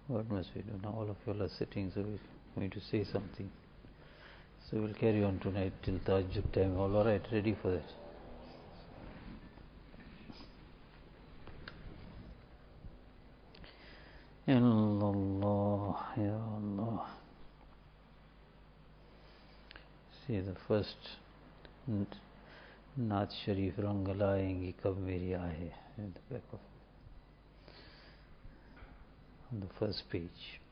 What must we do? Now all of you all are sitting, so we're going to say something. So we'll carry on tonight till Tahajjud time. All right, ready for that? Illallah, Ya Allah. See the first Naat Sharif, Rang Layengi Kab Meri Aaye, at the back of on the first page.